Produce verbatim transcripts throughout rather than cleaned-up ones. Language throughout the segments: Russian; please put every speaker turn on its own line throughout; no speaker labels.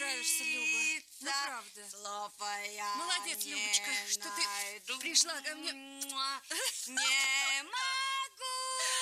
нравишься, Люба. Ну, правда.
Слова я
молодец, Любочка, что ты пришла ко мне.
Не могу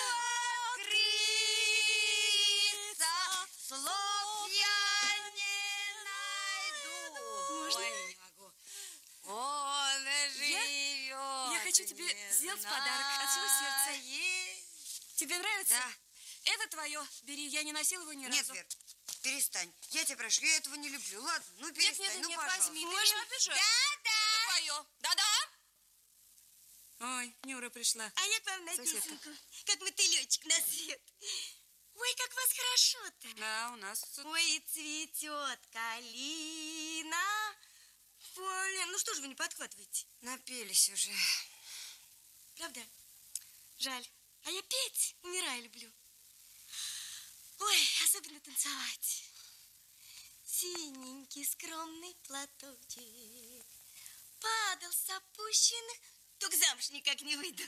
открыться, слов я не найду.
Можно?
Ой, не могу. Он живет.
Я хочу тебе сделать подарок от всего сердца. Тебе нравится?
Да.
Это твое. Бери, я не носила его ни
Нет,
разу.
Вер, перестань. Я тебя прошу, я этого не люблю. Ладно, ну перестань,
нет, нет,
ну
нет,
пожалуйста.
возьми,
Можно?
ты не обижай.
Да, да.
Это твое. Да-да. Ой, Нюра пришла.
А я к вам на
Соседка.
песенку, как мотылечек на свет. Ой, как вас хорошо-то.
Да, у нас тут...
Ой, цветет калина. Ой, ну что же вы не подхватываете?
Напелись уже.
Правда? Жаль. А я петь умираю люблю. Ой, особенно танцевать. Синенький скромный платочек падал с опущенных, только замуж никак не выйду.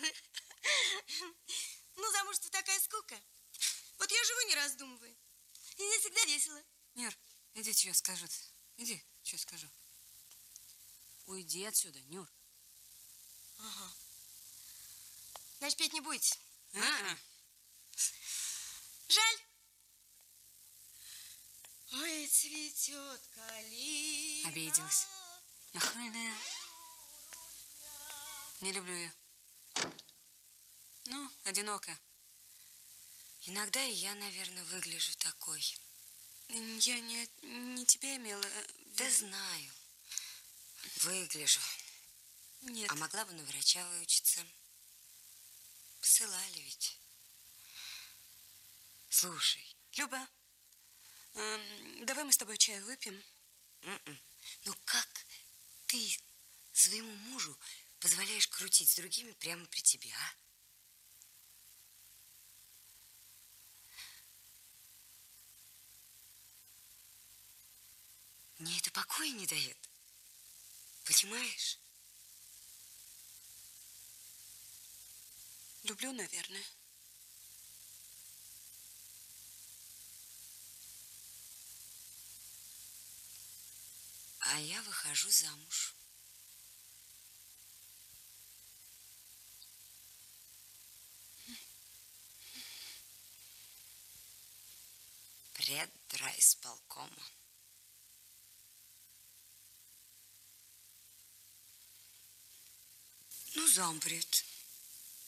Ну, замужество такая скука. Вот я живу, не раздумывая. И мне всегда весело.
Нюр, иди, что скажу. Иди, что скажу. Уйди отсюда, Нюр.
Ага. Значит, петь не будете?
А-а.
Жаль. Ой, цветет калина.
Обиделась. Охренеть. Не люблю ее. Ну, одиноко.
Иногда и я, наверное, выгляжу такой.
Я не, не тебя имела.
Да знаю. Выгляжу.
Нет.
А могла бы на врача выучиться. Посылали ведь. Слушай.
Люба, эм, давай мы с тобой чай выпьем.
М-м. Ну как ты своему мужу позволяешь крутить с другими прямо при тебе, а? Мне это покоя не дает. Понимаешь?
Люблю, наверное.
А я выхожу замуж. Предрайисполкома. Ну, зампред.